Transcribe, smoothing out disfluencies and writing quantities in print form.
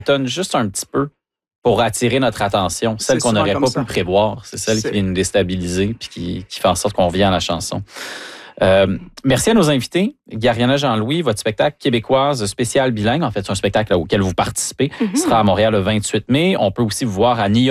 étonne juste un petit peu pour attirer notre attention, celle qu'on n'aurait pas pu prévoir. C'est celle qui vient nous déstabiliser puis qui fait en sorte qu'on revient à la chanson. Merci à nos invités. Gariana Jean-Louis, votre spectacle québécoise spécial bilingue, en fait, c'est un spectacle auquel vous participez, sera à Montréal le 28 mai. On peut aussi vous voir à New York